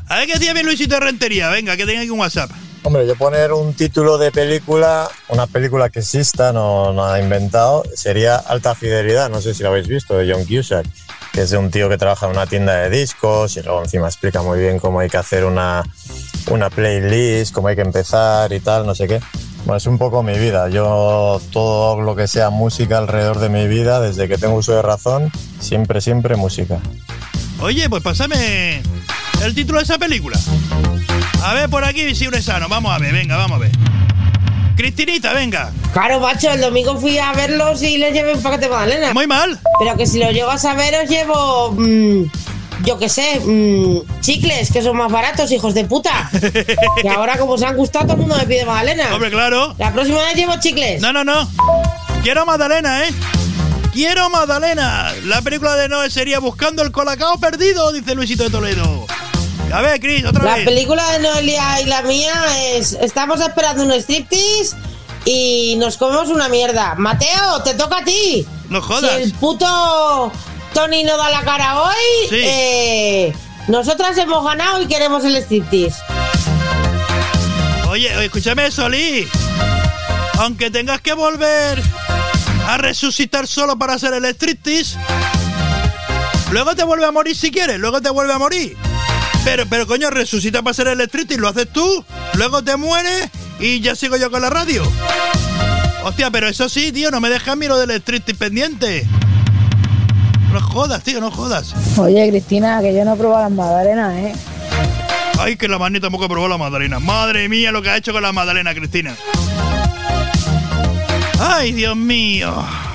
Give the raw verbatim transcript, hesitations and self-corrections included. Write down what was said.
A ver qué decía bien Luisito de Rentería. Venga, que tenga aquí un WhatsApp. Hombre, yo poner un título de película, una película que exista, no nada inventado, sería Alta Fidelidad. No sé si lo habéis visto, de John Cusack, que es de un tío que trabaja en una tienda de discos y luego encima explica muy bien cómo hay que hacer una, una playlist, cómo hay que empezar y tal, no sé qué. Bueno, es un poco mi vida. Yo todo lo que sea música alrededor de mi vida, desde que tengo uso de razón, siempre, siempre música. Oye, pues pásame el título de esa película. A ver, por aquí, si uno sano. Vamos a ver, venga, vamos a ver. Cristinita, venga. Claro, macho, el domingo fui a verlos y les llevé un paquete de magdalenas. Muy mal. Pero que si lo llegas a ver os llevo, mmm, yo qué sé, mmm, chicles, que son más baratos, hijos de puta. Y ahora como se han gustado, todo el mundo me pide magdalenas. Hombre, claro. La próxima vez llevo chicles. No, no, no. Quiero magdalena, ¿eh? Quiero magdalena. La película de Noé sería Buscando el Colacao Perdido, dice Luisito de Toledo. A ver, Cris, otra la vez. La película de Noelia y la mía es... Estamos esperando un striptease y nos comemos una mierda. Mateo, te toca a ti. No jodas. Si el puto Tony no da la cara hoy, sí. eh, nosotras hemos ganado y queremos el striptease. Oye, escúchame, Solí. Aunque tengas que volver a resucitar solo para hacer el striptease, luego te vuelve a morir si quieres, luego te vuelve a morir. Pero, pero coño, resucita para hacer el striptease, lo haces tú, luego te mueres y ya sigo yo con la radio. Hostia, pero eso sí, tío, no me dejas miro del striptease pendiente. No jodas, tío, no jodas. Oye, Cristina, que yo no he probado las magdalenas, ¿eh? Ay, que la Mani tampoco probó la magdalena. Madre mía, lo que ha hecho con la magdalena, Cristina. Ay, Dios mío.